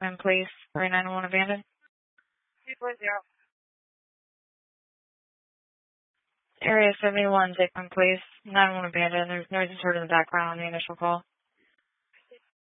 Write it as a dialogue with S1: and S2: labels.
S1: Dickman, please. 3901 abandoned.
S2: 340.
S1: Area 71, Dickman, please. 91 abandoned. There's noises heard in the background on the initial call.